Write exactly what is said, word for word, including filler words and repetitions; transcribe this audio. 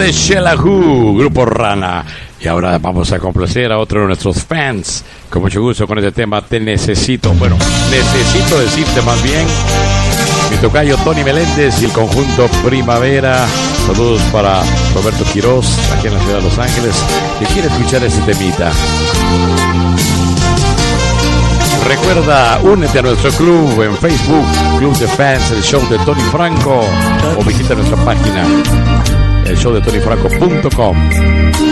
de Shelahu, Grupo Rana. Y ahora vamos a complacer a otro de nuestros fans. Con mucho gusto con este tema, Te Necesito. Bueno, necesito decirte más bien. Mi tocayo Tony Meléndez y el conjunto Primavera. Saludos para Roberto Quiroz, aquí en la ciudad de Los Ángeles, que quiere escuchar este temita. Recuerda, únete a nuestro club en Facebook, Club de Fans, el show de Tony Franco, o visita nuestra página, el show de tony franco punto com.